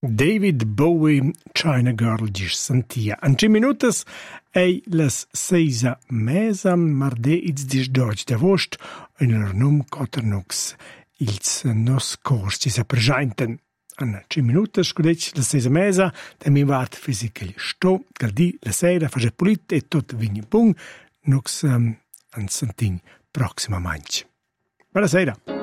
David Bowie, China Girl, dice sentia. In 5 minutas ei las 6:30, martedì ils 12 d'agost, in lor num Coternux, ils nos cors ci si presenten. In 5 minutas, scudetsch, las 6:30, da mi vart fisica li sto, galdi la sera, face polit e tot vigni bung, nux an sentin proxima manch. Buonasera.